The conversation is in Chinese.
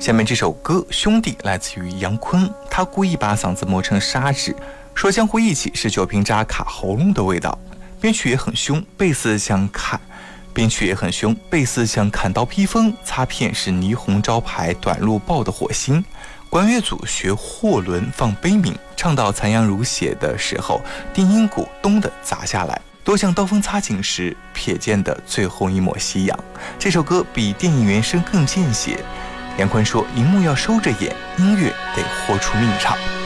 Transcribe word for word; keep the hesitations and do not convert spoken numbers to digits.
下面这首歌《兄弟》来自于杨坤，他故意把嗓子磨成砂纸，说江湖义气是酒瓶渣卡喉咙的味道。编曲也很凶，贝斯像砍编曲也很凶，贝斯像砍刀披风，擦片是霓虹招牌短路爆的火星。管乐组学货轮放悲鸣，唱到残阳如血的时候，定音鼓咚的砸下来，多像刀锋擦颈时瞥见的最后一抹夕阳。这首歌比电影原声更见血。杨坤说，荧幕要收着眼，音乐得豁出命唱。